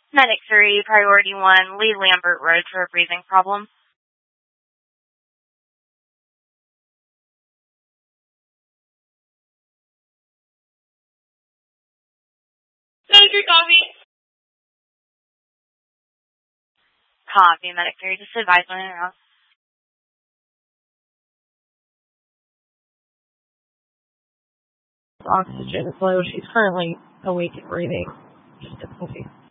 Medic 3, Priority 1, Lee Lambert Road for a breathing problem. Medic copy. Copy, Medic 3. Just advise when in route. Oxygen flow. She's currently awake and breathing. Just difficulty.